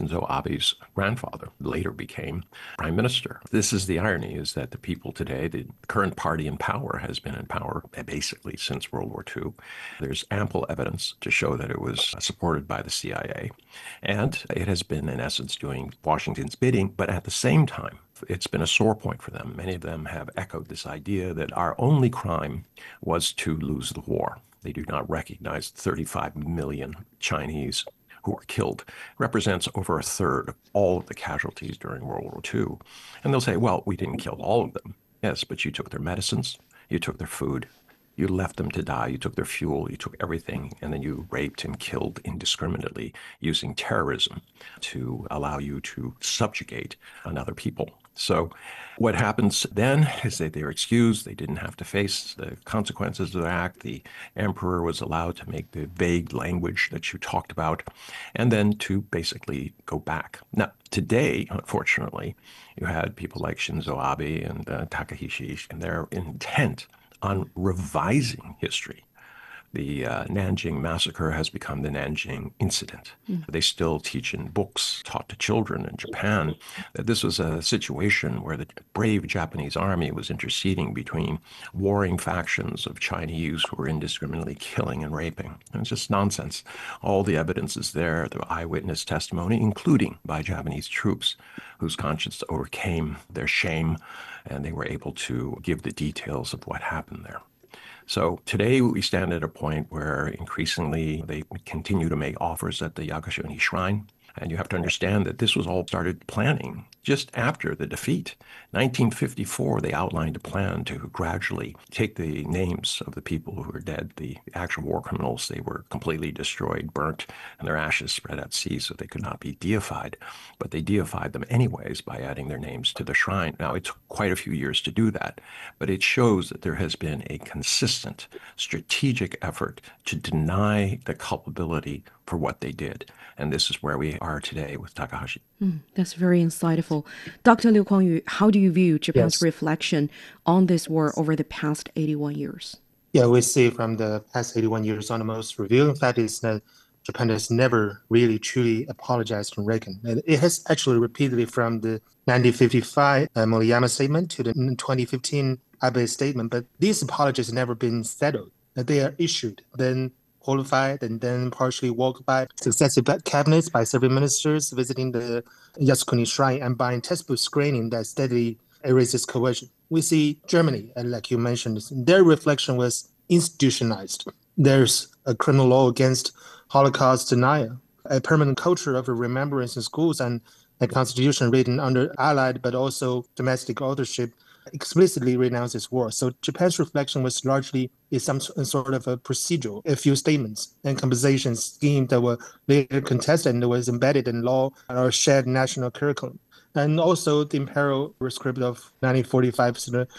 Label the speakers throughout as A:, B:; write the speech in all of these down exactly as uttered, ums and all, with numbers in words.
A: Shinzo Abe's grandfather later became prime minister. This is the irony, is that the people today, the current party in power has been in power basically since World War Two. There's ample evidence to show that it was supported by the C I A. And it has been, in essence, doing Washington's bidding, but at the same time, it's been a sore point for them. Many of them have echoed this idea that our only crime was to lose the war. They do not recognize thirty-five million Chinese who were killed. It represents over a third of all of the casualties during World War Two. And they'll say, well, we didn't kill all of them. Yes, but you took their medicines, you took their food, you left them to die, you took their fuel, you took everything, and then you raped and killed indiscriminately using terrorism to allow you to subjugate another people. So what happens then is that they're excused. They didn't have to face the consequences of their act. The emperor was allowed to make the vague language that you talked about, and then to basically go back. Now, today, unfortunately, you had people like Shinzo Abe and uh, Takaichi, and they're intent on revising history. The uh, Nanjing massacre has become the Nanjing incident. Mm. They still teach in books taught to children in Japan that this was a situation where the brave Japanese army was interceding between warring factions of Chinese who were indiscriminately killing and raping. And it's just nonsense. All the evidence is there, the eyewitness testimony, including by Japanese troops whose conscience overcame their shame, and they were able to give the details of what happened there. So today we stand at a point where increasingly they continue to make offers at the Yakushoni Shrine. And you have to understand that this was all started planning just after the defeat. nineteen fifty-four, they outlined a plan to gradually take the names of the people who were dead, the actual war criminals. They were completely destroyed, burnt, and their ashes spread at sea so they could not be deified. But they deified them anyways by adding their names to the shrine. Now, it took quite a few years to do that, but it shows that there has been a consistent strategic effort to deny the culpability for what they did. And this is where we are today with Takahashi.
B: Mm, that's very insightful. Doctor Liu Kuang-yu, how do you view Japan's yes. reflection on this war over the past eighty-one years?
C: Yeah, we see from the past eighty-one years on the most revealing fact is that Japan has never really truly apologized to Reagan. And it has actually repeatedly from the nineteen fifty-five uh, Moriyama statement to the twenty fifteen Abe statement, but these apologies have never been settled. They are issued, then qualified, and then partially walked by successive cabinets by several ministers visiting the Yasukuni Shrine and buying textbook screening that steadily erases coercion. We see Germany, and like you mentioned, their reflection was institutionalized. There's a criminal law against Holocaust denial, a permanent culture of remembrance in schools, and a constitution written under Allied but also domestic authorship explicitly renounces war. So Japan's reflection was largely is some sort of a procedural, a few statements and compensation scheme that were later contested and was embedded in law or shared national curriculum. And also the imperial rescript of nineteen forty-five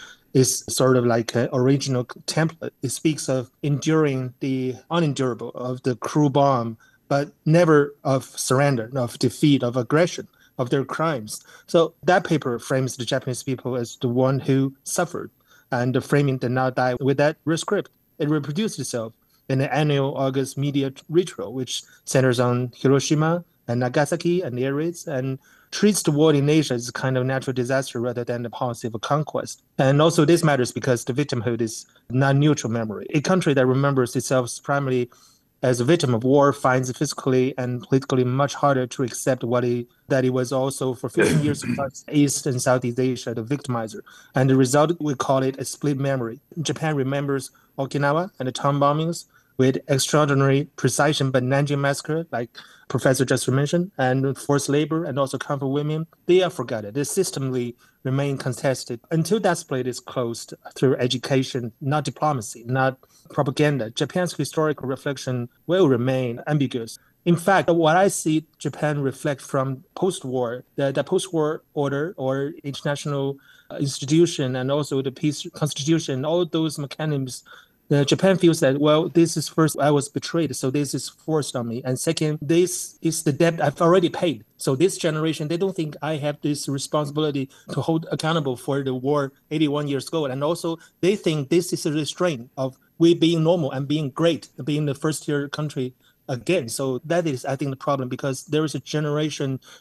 C: is sort of like an original template. It speaks of enduring the unendurable, of the cruel bomb, but never of surrender, of defeat, of aggression, of their crimes. So that paper frames the Japanese people as the one who suffered, and the framing did not die with that rescript. It reproduced itself in the annual August media ritual, which centers on Hiroshima and Nagasaki and the air raids, and treats the war in Asia as a kind of natural disaster rather than the policy of a conquest. And also this matters because the victimhood is non-neutral memory. A country that remembers itself primarily as a victim of war finds it physically and politically much harder to accept what he, that he was also for fifteen years across East and Southeast Asia, the victimizer. And the result, we call it a split memory. Japan remembers Okinawa and the Tom bombings with extraordinary precision, but Nanjing massacre, like Professor just mentioned, and forced labor and also comfort women, they are forgotten. They systemically remain contested until that split is closed through education, not diplomacy, not propaganda. Japan's historical reflection will remain ambiguous. In fact, what I see Japan reflect from post-war, the, the post-war order or international institution and also the peace constitution, all those mechanisms, Uh, Japan feels that, well, this is first, I was betrayed, so this is forced on me. And second, this is the debt I've already paid. So this generation, they don't think I have this responsibility to hold accountable for the war eighty-one years ago. And also, they think this is a restraint of we being normal and being great, being the first tier country again. So that is, I think, the problem, because there is a generation